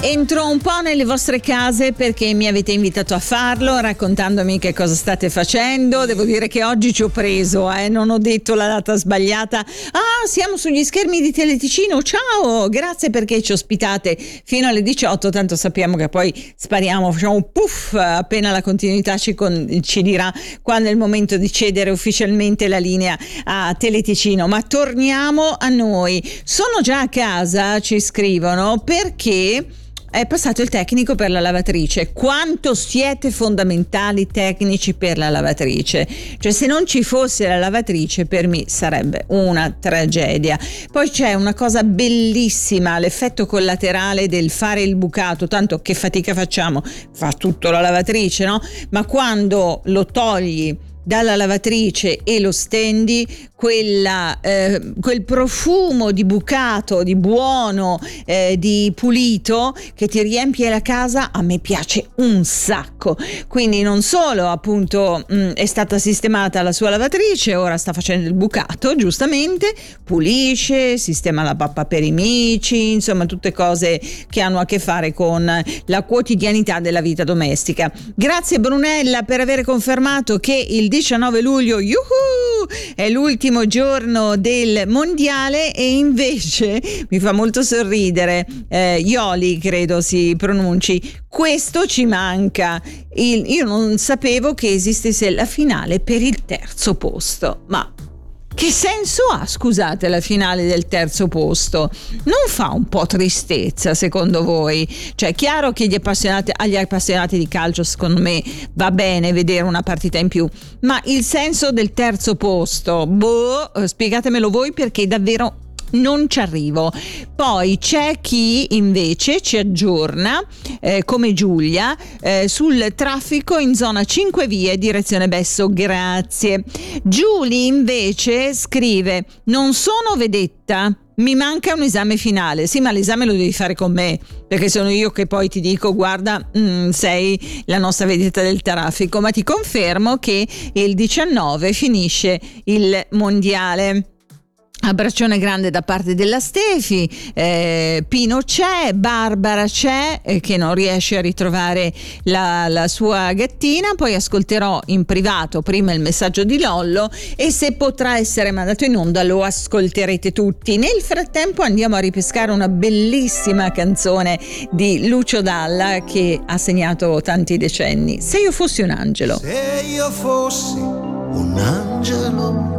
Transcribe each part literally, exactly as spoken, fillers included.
Entro un po' nelle vostre case perché mi avete invitato a farlo, raccontandomi che cosa state facendo. Devo dire che oggi ci ho preso, eh, non ho detto la data sbagliata. Ah, siamo sugli schermi di Teleticino, ciao, grazie perché ci ospitate fino alle diciotto, tanto sappiamo che poi spariamo, facciamo un puff appena la continuità ci, con, ci dirà quando è il momento di cedere ufficialmente la linea a Teleticino. Ma torniamo a noi. Sono già a casa, ci scrivono, perché è passato il tecnico per la lavatrice. Quanto siete fondamentali tecnici per la lavatrice, cioè se non ci fosse la lavatrice per me sarebbe una tragedia. Poi c'è una cosa bellissima, l'effetto collaterale del fare il bucato, tanto che fatica facciamo, fa tutto la lavatrice, no? Ma quando lo togli dalla lavatrice e lo stendi, quella, eh, quel profumo di bucato, di buono, eh, di pulito che ti riempie la casa, a me piace un sacco. Quindi non solo appunto mh, è stata sistemata la sua lavatrice, ora sta facendo il bucato, giustamente, pulisce, sistema la pappa per i mici, insomma tutte cose che hanno a che fare con la quotidianità della vita domestica. Grazie Brunella per aver confermato che il diciannove luglio yuhu, è l'ultimo giorno del mondiale, e invece mi fa molto sorridere, eh, Ioli credo si pronunci, questo ci manca. Il, io non sapevo che esistesse la finale per il terzo posto, ma che senso ha, scusate, la finale del terzo posto? Non fa un po' tristezza secondo voi? Cioè è chiaro che gli appassionati, agli appassionati di calcio secondo me va bene vedere una partita in più, ma il senso del terzo posto, boh, spiegatemelo voi perché davvero non ci arrivo. Poi c'è chi invece ci aggiorna, eh, come Giulia, eh, sul traffico in zona cinque vie direzione Besso, grazie. Giulia invece scrive: non sono vedetta, mi manca un esame finale. Sì, ma l'esame lo devi fare con me, perché sono io che poi ti dico guarda, mh, sei la nostra vedetta del traffico. Ma ti confermo che il diciannove finisce il mondiale. Abbraccione grande da parte della Stefi, eh, Pino c'è, Barbara c'è, eh, che non riesce a ritrovare la, la sua gattina. Poi ascolterò in privato prima il messaggio di Lollo e se potrà essere mandato in onda lo ascolterete tutti. Nel frattempo andiamo a ripescare una bellissima canzone di Lucio Dalla che ha segnato tanti decenni. Se io fossi un angelo. Se io fossi un angelo,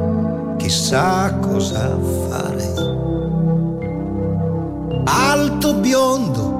chissà cosa farei. Alto, biondo,